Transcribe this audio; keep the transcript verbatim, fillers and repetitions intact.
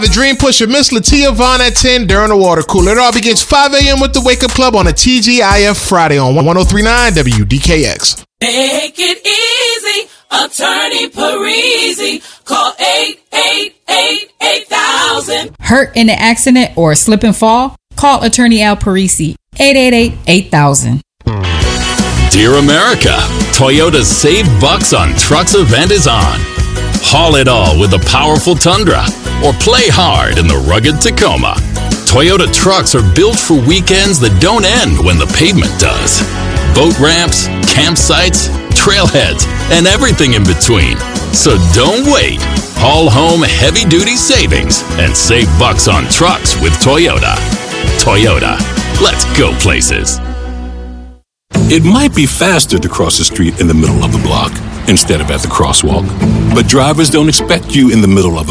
The Dream Pusher, Miss Latia Vaughn at ten during the water cooler. It all begins five a.m. with the Wake Up Club on a T G I F Friday on one oh three point nine W D K X. Make it easy, Attorney Parisi. Call eight eight eight, eight thousand. Hurt in an accident or slip and fall? Call Attorney Al Parisi, eight eight eight, eight thousand. Dear America, Toyota's Save Bucks on Trucks event is on. Haul it all with the powerful Tundra or play hard in the rugged Tacoma. Toyota trucks are built for weekends that don't end when the pavement does. Boat ramps, campsites, trailheads, and everything in between. So don't wait. Haul home heavy-duty savings and save bucks on trucks with Toyota. Toyota, let's go places. It might be faster to cross the street in the middle of the block instead of at the crosswalk, but drivers don't expect you in the middle of the